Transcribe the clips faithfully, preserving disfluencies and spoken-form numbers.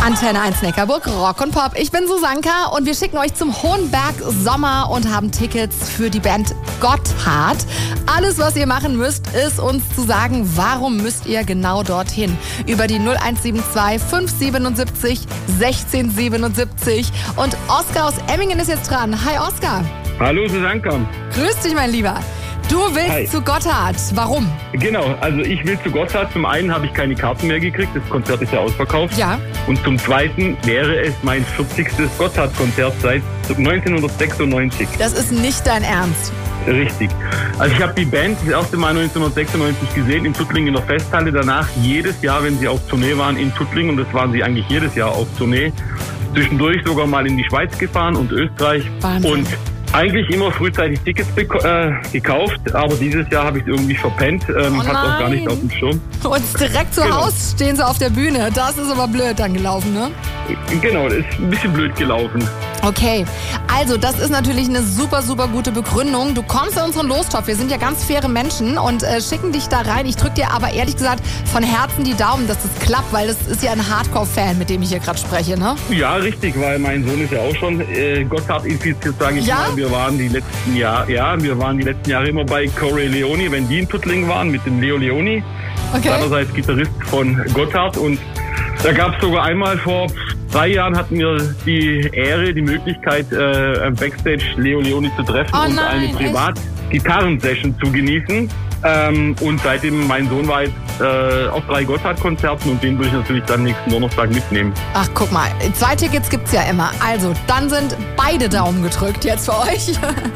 Antenne eins Neckarburg, Rock und Pop. Ich bin Susanka und wir schicken euch zum Hohenberg Sommer und haben Tickets für die Band Gotthard. Alles, was ihr machen müsst, ist uns zu sagen, warum müsst ihr genau dorthin. Über die null eins sieben zwei fünf sieben sieben sechzehn siebenundsiebzig. Und Oskar aus Emmingen ist jetzt dran. Hi Oskar. Hallo Susanka. Grüß dich, mein Lieber. Du willst Hi. zu Gotthard. Warum? Genau, also ich will zu Gotthard. Zum einen habe ich keine Karten mehr gekriegt, das Konzert ist ja ausverkauft. Ja. Und zum zweiten wäre es mein vierzigstes Gotthard-Konzert seit neunzehnhundertsechsundneunzig. Das ist nicht dein Ernst. Richtig. Also ich habe die Band das erste Mal neunzehnhundertsechsundneunzig gesehen in Tuttlingen in der Festhalle. Danach jedes Jahr, wenn sie auf Tournee waren in Tuttlingen, und das waren sie eigentlich jedes Jahr auf Tournee, zwischendurch sogar mal in die Schweiz gefahren und Österreich. Wahnsinn. Und eigentlich immer frühzeitig Tickets beko- äh, gekauft, aber dieses Jahr habe ich es irgendwie verpennt. Ähm, Oh hat auch gar nicht nein. auf dem Schirm. Und direkt zu Genau. Hause stehen sie auf der Bühne. Das ist aber blöd dann gelaufen, ne? Genau, das ist ein bisschen blöd gelaufen. Okay, also das ist natürlich eine super, super gute Begründung. Du kommst in unseren Lostopf. Wir sind ja ganz faire Menschen und äh, schicken dich da rein. Ich drücke dir aber ehrlich gesagt von Herzen die Daumen, dass das klappt, weil das ist ja ein Hardcore-Fan, mit dem ich hier gerade spreche, ne? Ja, richtig, weil mein Sohn ist ja auch schon äh, Gotthard infiziert, sage ich Ja? mal. Wir waren die letzten Jahre, ja, wir waren die letzten Jahre immer bei Corey Leone, wenn die in Tuttlingen waren, mit dem Leo Leone. Okay. Seinerseits Gitarrist von Gotthard, und da gab es sogar einmal vor drei Jahren hatten wir die Ehre, die Möglichkeit, äh, am Backstage Leo Leone zu treffen Oh und nein, eine echt? Privat-Gitarrensession zu genießen. Ähm, und seitdem, mein Sohn war jetzt äh, auf drei Gotthard-Konzerten, und den würde ich natürlich dann nächsten Donnerstag mitnehmen. Ach, guck mal, zwei Tickets gibt's ja immer. Also, dann sind beide Daumen gedrückt jetzt für euch.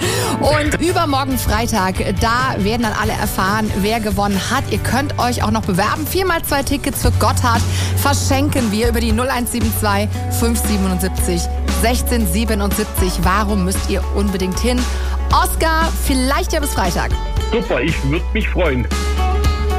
Und übermorgen Freitag, da werden dann alle erfahren, wer gewonnen hat. Ihr könnt euch auch noch bewerben. Viermal zwei Tickets für Gotthard verschenken wir über die null eins sieben zwei fünf sieben sieben sechzehn siebenundsiebzig. Warum müsst ihr unbedingt hin? Oskar, vielleicht ja bis Freitag. Super, ich würde mich freuen.